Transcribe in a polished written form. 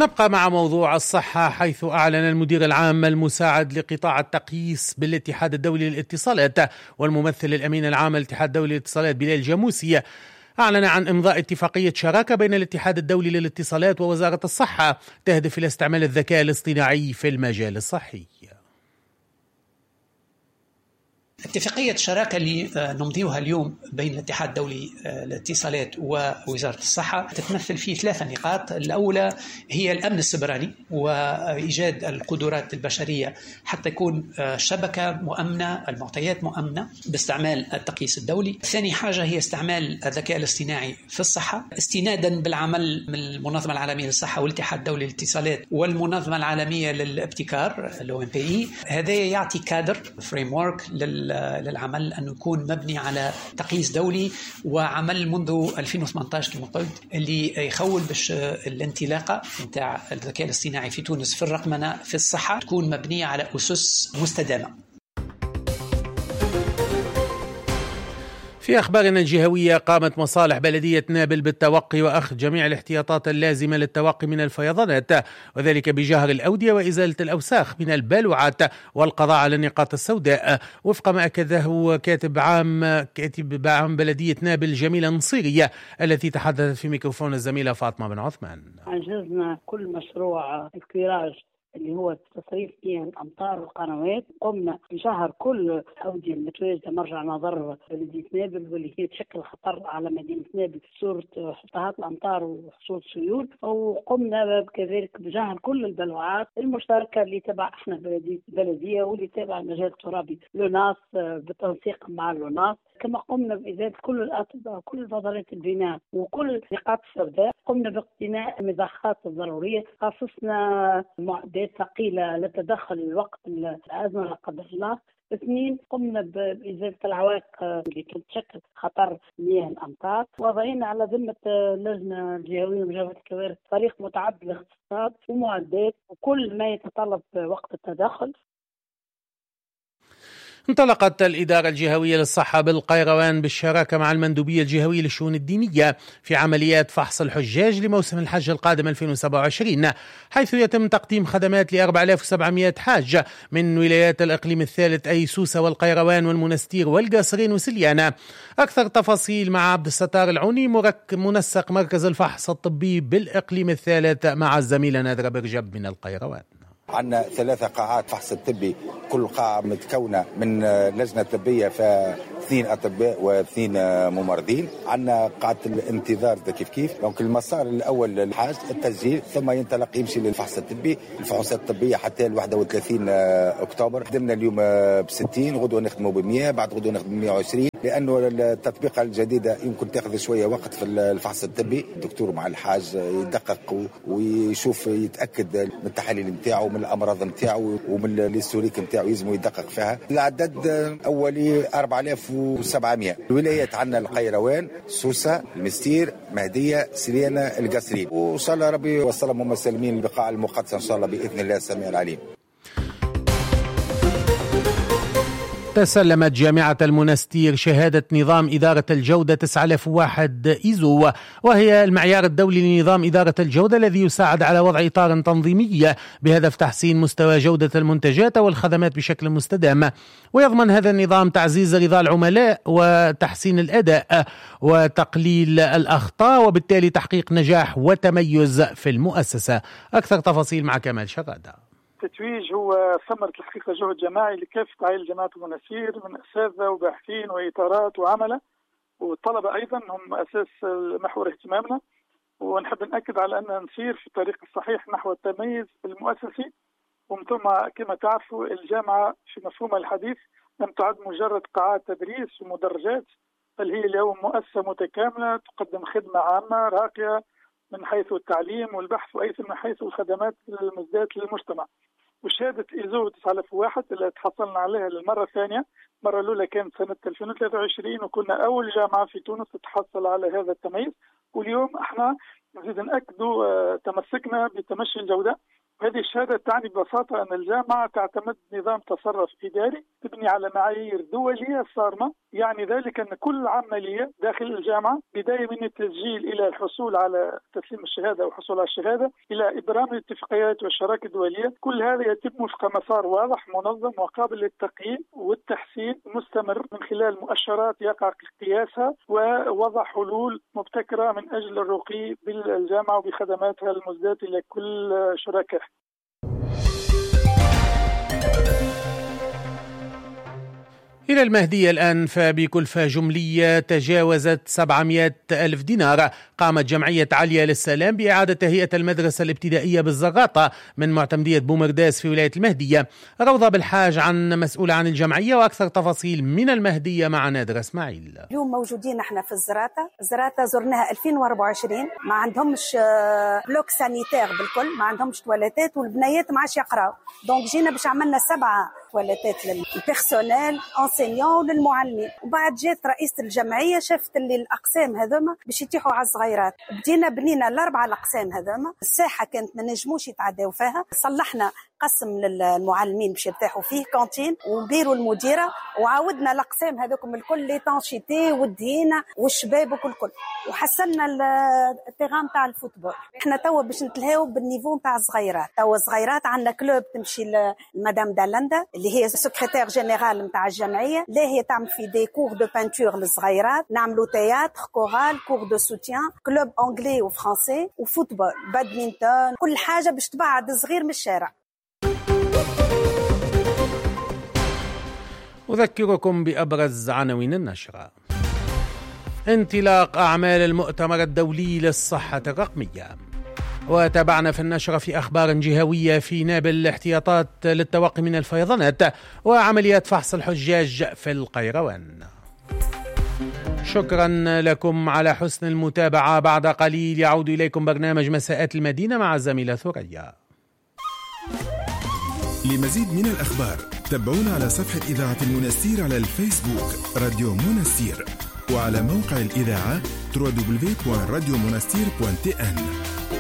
نبقى مع موضوع الصحة، حيث أعلن المدير العام المساعد لقطاع التقييس بالاتحاد الدولي للاتصالات والممثل الأمين العام للاتحاد الدولي للاتصالات بلال جاموسي أعلن عن إمضاء اتفاقية شراكة بين الاتحاد الدولي للاتصالات ووزارة الصحة تهدف إلى استعمال الذكاء الاصطناعي في المجال الصحي. اتفاقية شراكة اللي نمضيها اليوم بين الاتحاد الدولي للاتصالات ووزارة الصحة تتمثل في 3 نقاط. الأولى هي الأمن السيبراني وإيجاد القدرات البشرية حتى يكون شبكة مؤمنة، المعطيات مؤمنة باستعمال التقييس الدولي. ثاني حاجة هي استعمال الذكاء الاصطناعي في الصحة استنادا بالعمل من المنظمة العالمية للصحة والاتحاد الدولي للاتصالات والمنظمة العالمية للابتكار الOMPE. هذا يعطي كادر فريم ورك للعمل أنه يكون مبني على تقييس دولي وعمل منذ 2018 كما قلت، اللي يخول باش الانطلاقة نتاع الذكاء الاصطناعي في تونس في الرقمنة في الصحة تكون مبنية على أسس مستدامة. في أخبارنا الجهوية، قامت مصالح بلدية نابل بالتوقي وأخذ جميع الاحتياطات اللازمة للتوقي من الفيضانات، وذلك بجهر الأودية وإزالة الأوساخ من البالوعات والقضاء على النقاط السوداء، وفق ما أكده كاتب عام بلدية نابل جميلة نصيرية التي تحدثت في ميكروفون الزميلة فاطمة بن عثمان. أنجزنا كل مشروع الكيراج اللي هو تصريف الأمطار والقنوات. قمنا بشهر كل الأودية المتواجدة مرجع نظر بلدية نابل واللي هي تشكل خطر على مدينة نابل بصورة حطهات الأمطار وحصول سيول، وقمنا كذلك بجهر كل البلوعات المشتركة اللي تبع احنا بلدية واللي تبع المجال الترابي لوناس بالتنسيق مع لوناس. كما قمنا بإزالة كل الأطباء وكل فضلات البناء وكل نقاط السوداء. قمنا باقتناء المضخات الضرورية، خصصنا معدات ثقيلة للتدخل الوقت الأزمة لا قدر الله. 2 قمنا بإزالة العوائق اللي تشكل خطر مياه الأمطار، وضعنا على ذمة اللجنة الجهوية لمجابهة الكوارث فريق متعدد الاختصاصات ومعدات وكل ما يتطلب وقت التدخل. انطلقت الإدارة الجهوية للصحة بالقيروان بالشراكة مع المندوبية الجهوية للشؤون الدينية في عمليات فحص الحجاج لموسم الحج القادم 2027، حيث يتم تقديم خدمات ل 4700 حاج من ولايات الإقليم الثالث أي سوسة والقيروان والمنستير والقصرين وسليانة. أكثر تفاصيل مع عبد الستار العوني منسق مركز الفحص الطبي بالإقليم الثالث مع الزميلة نادرة برجب من القيروان. عندنا 3 قاعات فحص الطبي، كل قاعة متكونة من لجنة طبية ف2 أطباء و2 ممرضين. عندنا قاعة الانتظار كيف دونك المسار الأول للحاج التسجيل ثم ينطلق يمشي للفحص الطبي، الفحوصات الطبية حتى 31 أكتوبر. خدمنا اليوم ب60، غدوة نخدموا ب100، بعد غدوة نخدموا ب120، لأنه التطبيقة الجديدة يمكن تأخذ شوية وقت في الفحص الطبي. الدكتور مع الحاج يدقق ويشوف يتأكد من التحاليل نتاعو من الأمراض نتاعو ومن الهيستوريك نتاعو يلزم يدقق فيها. العدد أولي 4700. الولايات عندنا القيروان، سوسة، المستير، مهدية، سليانة، القصرين، وإن شاء الله ربي يوصلهم مسلمين البقاع المقدسة إن شاء الله بإذن الله السميع العليم. تسلمت جامعة المنستير شهادة نظام إدارة الجودة 9001 إيزو، وهي المعيار الدولي لنظام إدارة الجودة الذي يساعد على وضع إطار تنظيمي بهدف تحسين مستوى جودة المنتجات والخدمات بشكل مستدام. ويضمن هذا النظام تعزيز رضا العملاء وتحسين الأداء وتقليل الأخطاء، وبالتالي تحقيق نجاح وتميز في المؤسسة. أكثر تفاصيل مع كمال شغادة. التتويج هو ثمرة الحقيقة جهد جماعي لكافة عائلة جامعة المنستير من أساتذة وباحثين وإطارات وعملة والطلبة أيضا هم أساس محور اهتمامنا، ونحب نأكد على أن نسير في الطريق الصحيح نحو التميز المؤسسي. ومن ثم كما تعرفوا الجامعة في مفهومها الحديث لم تعد مجرد قاعات تدريس ومدرجات، بل هي اليوم مؤسسة متكاملة تقدم خدمة عامة راقية من حيث التعليم والبحث وأيضا من حيث الخدمات المزداة للمجتمع. وشهادة إيزو 9001 اللي تحصلنا عليها للمرة الثانية، المرة الأولى كانت سنة 2023 وكنا أول جامعة في تونس تتحصل على هذا التميز. واليوم احنا نزيد نأكدوا تمسكنا بتمشي الجودة، هذه الشهادة تعني ببساطة أن الجامعة تعتمد نظام تصرف إداري تبني على معايير دولية صارمة. يعني ذلك أن كل عملية داخل الجامعة بداية من التسجيل إلى الحصول على تسليم الشهادة أو الحصول على الشهادة إلى إبرام الاتفاقيات والشراكة الدولية، كل هذا يتم وفق مسار واضح منظم وقابل للتقييم والتحسين مستمر من خلال مؤشرات يقع قياسها ووضع حلول مبتكرة من أجل الرقي بالجامعة وبخدماتها المزداة إلى كل شركائها. إلى المهدية الآن، فبكلفة جملية تجاوزت 700 ألف دينار قامت جمعية عليا للسلام بإعادة تهيئة المدرسة الابتدائية بالزغاطة من معتمدية بومرداس في ولاية المهدية. روضة بالحاج مسؤولة عن الجمعية وأكثر تفاصيل من المهدية مع نادر إسماعيل. اليوم موجودين احنا في الزراطة زرناها 2024، ما عندهمش بلوك سانيتير بالكل، ما عندهمش تواليتات والبنايات ما عادش يقراو، دونك جينا باش عملنا 7 تواليتات للبيرسونيل انسينيون وللمعلمين. وبعد جات رئيسة الجمعية شافت اللي الأقسام هذوما باش يتيحوا على الصغيرات، بنينا ال4 الأقسام هذوما. الساحة كانت ما نجموش يتعداو فيها، صلحنا قسم للمعلمين باش يرتاحوا فيه كانتين ومديروا المديرة، وعاودنا الأقسام هذوكم الكل لي تانشيتي والدهينة والشباب وكل وحسنا التيغام تاع الفوتبول. احنا توا باش نتلهاو بالنيفو تاع الصغيرات. توا الصغيرات عندنا كلوب تمشي لمدام دالندا اللي هي سكرتير جنرال نتاع الجمعية، لا هي تعمل في دي كور دو بانتور للصغيرات، نعملوا تياتر، كورال، كور دو سوتيان، كلوب انجلي وفرنسي وفوتبول، بادمنتون، كل حاجة باش تبعد صغير من الشارع. أذكركم بأبرز عناوين النشرة. انطلاق أعمال المؤتمر الدولي للصحة الرقمية. وتابعنا في النشرة في أخبار جهوية في نابل احتياطات للتوقي من الفيضانات وعمليات فحص الحجاج في القيروان. شكرا لكم على حسن المتابعة. بعد قليل يعود إليكم برنامج مساءات المدينة مع الزميلة ثريا. لمزيد من الأخبار تابعونا على صفحة إذاعة المنستير على الفيسبوك راديو منستير، وعلى موقع الإذاعة www.radiomonastir.tn.